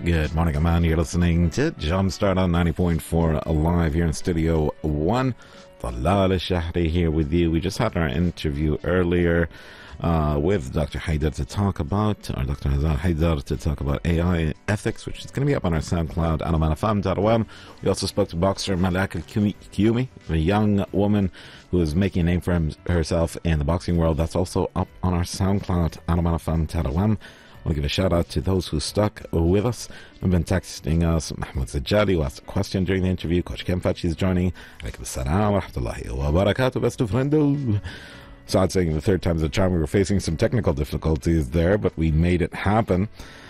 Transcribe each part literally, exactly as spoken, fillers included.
Good morning, Aman. You're listening to Jumpstart on ninety point four live here in Studio one. Talal Shahri here with you. We just had our interview earlier uh, with Doctor Haidar to talk about, or Doctor Hazan Haidar to talk about A I ethics, which is going to be up on our SoundCloud, anamanafam dot o m. We also spoke to boxer Malak Al-Kiyumi, a young woman who is making a name for him, herself in the boxing world. That's also up on our SoundCloud, anamanafam dot o m. I'll give a shout out to those who stuck with us and been texting us. Mahmoud Zajadi, who asked a question during the interview. Coach Kemfachi is joining. Alaikum assalam wa rahmatullahi wa barakatuh. Best of friendo. Saad saying the third time's a charm. We were facing some technical difficulties there, but we made it happen.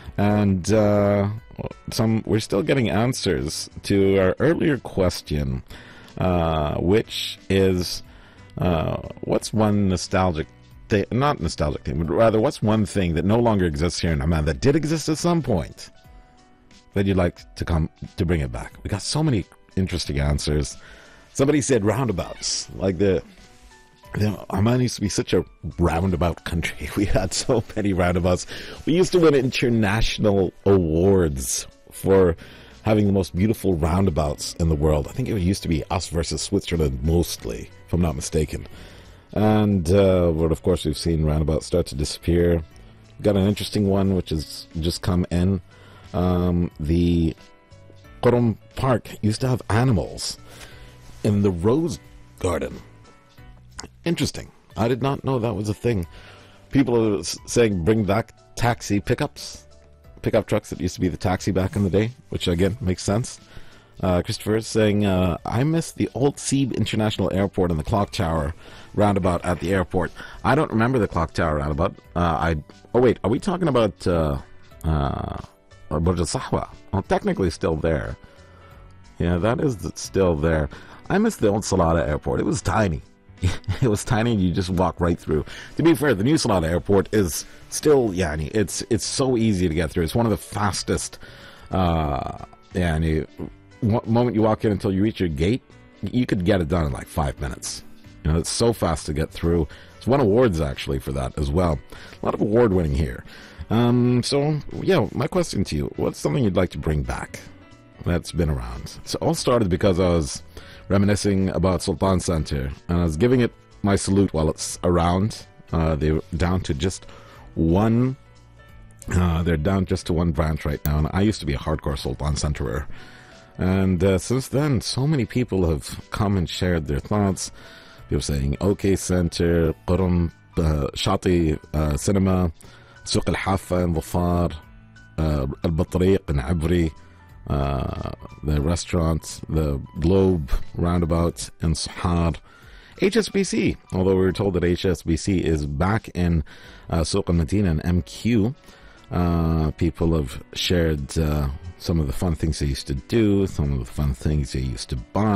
And uh, some we're still getting answers to our earlier question, uh, which is uh, what's one nostalgic They, not nostalgic thing, but rather what's one thing that no longer exists here in Amman that did exist at some point that you'd like to come to bring it back? We got so many interesting answers. Somebody said roundabouts, like the, you know, Amman used to be such a roundabout country. We had so many roundabouts. We used to win international awards for having the most beautiful roundabouts in the world. I think it used to be us versus Switzerland mostly, if I'm not mistaken. And, uh, but of course, we've seen roundabouts start to disappear. We've got an interesting one, which has just come in. Um, the Qurum Park used to have animals in the rose garden. Interesting. I did not know that was a thing. People are saying bring back taxi pickups, pickup trucks that used to be the taxi back in the day, which again makes sense. Uh, Christopher is saying, uh, I miss the old Seeb International Airport and the clock tower roundabout at the airport. I don't remember the clock tower roundabout. Uh, I Oh, wait, are we talking about uh, uh, Burj Al Sahwa? Well, technically still there. Yeah, that is still there. I miss the old Salada Airport. It was tiny. It was tiny, and you just walk right through. To be fair, the new Salada Airport is still, yeah, it's, it's so easy to get through. It's one of the fastest, uh, yeah, and you... moment you walk in until you reach your gate, you could get it done in like five minutes. You know, it's so fast to get through. It's won awards actually for that as well. A lot of award winning here. Um, so yeah, my question to you: what's something you'd like to bring back that's been around? So it all started because I was reminiscing about Sultan Center, and I was giving it my salute while it's around. Uh, they're down to just one. Uh, they're down just to one branch right now, and I used to be a hardcore Sultan Centerer. And uh, since then, so many people have come and shared their thoughts. People saying, OK Center, Qurum, uh, Shati uh, Cinema, Souq Al-Hafa in Dhafar, uh, Al-Batriq in Abri, uh, the restaurant, the Globe Roundabout in Sahar, H S B C, although we were told that H S B C is back in uh, Souq Al-Madina and M Q. Uh, people have shared uh, some of the fun things they used to do, some of the fun things they used to buy.